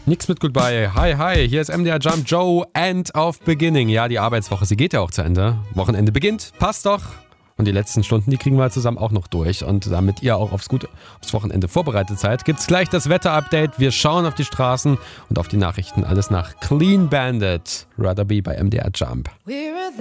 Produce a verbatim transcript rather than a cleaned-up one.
Nix mit Goodbye. Hi, hi, hier ist M D R Jump Joe, End of Beginning. Ja, die Arbeitswoche, sie geht ja auch zu Ende. Wochenende beginnt, passt doch. Und die letzten Stunden, die kriegen wir zusammen auch noch durch. Und damit ihr auch aufs gute, aufs Wochenende vorbereitet seid, gibt's gleich das Wetter-Update. Wir schauen auf die Straßen und auf die Nachrichten. Alles nach Clean Bandit. Rather Be bei M D R Jump.